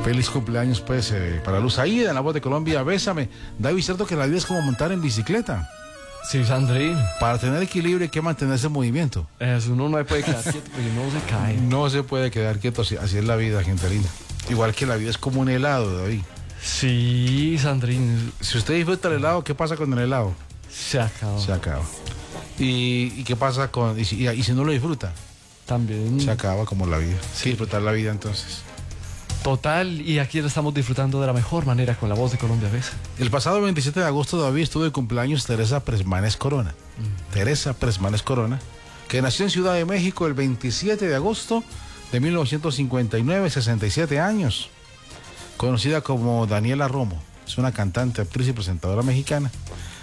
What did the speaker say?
Feliz cumpleaños, pues, para Luz Aida, en La Voz de Colombia, bésame. David, ¿cierto que la vida es como montar en bicicleta? Sí, Sandrín. Para tener equilibrio hay que mantenerse en movimiento. Eso, uno no puede quedar quieto porque no se cae. No se puede quedar quieto, así es la vida, gente linda. Igual que la vida es como un helado, David. Sí, Sandrín. Si usted disfruta el helado, ¿qué pasa con el helado? Se acabó. Se acaba. ¿Y qué pasa con y si no lo disfruta? También. Se acaba como la vida. Sí, disfrutar la vida entonces. Total, y aquí lo estamos disfrutando de la mejor manera con La Voz de Colombia, ¿ves? El pasado 27 de agosto, David, estuvo de cumpleaños Teresa Presmanes Corona. Teresa Presmanes Corona, que nació en Ciudad de México el 27 de agosto de 1959, 67 años. Conocida como Daniela Romo. Es una cantante, actriz y presentadora mexicana.